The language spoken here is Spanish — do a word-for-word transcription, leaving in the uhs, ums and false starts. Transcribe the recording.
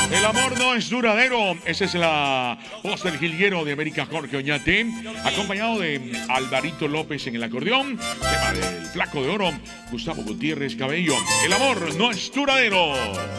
El amor no es duradero. Esa es la voz del jilguero de América, Jorge Oñate, acompañado de Alvarito López en el acordeón, tema del Flaco de Oro, Gustavo Gutiérrez Cabello. El amor no es duradero.